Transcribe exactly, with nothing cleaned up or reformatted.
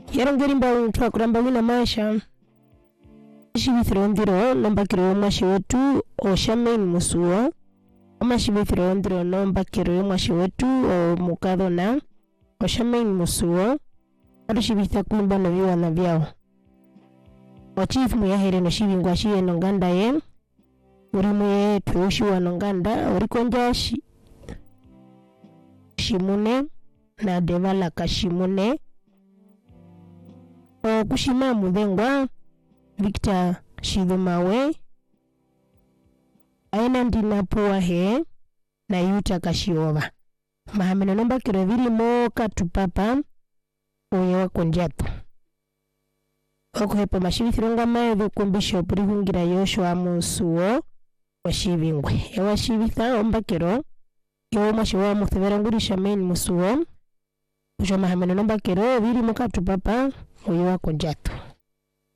yarongera imbawu twakuramba wina maisha shibithiro ndiro nombakiro mwashi wetu Oshamain Musuo amashibithiro ndiro nombakiro mwashi wetu Mukadona Oshamain Musuo arishibitha kumba no biwana byao Wachief muyahere no shibingwa shiye nonganda ye uri muye tuyoshi wa nonganda uri konjashi Shimune na Devala Kashimune o kushima mudengwa Victor Shidhumawe aina ndina puwa he na Yuta Kashiova mahameno nomba kirovili moka tupapa uye wako njato oko hepo mashibithironga maedho kumbisho purihungira Yoshua Musuo washibingwe ewa shibitha ombakiro ewa mwashiwa muthevera nguri Oshamain Musuo ujo mahameno nomba kiro vili moka tupapa uye wako njato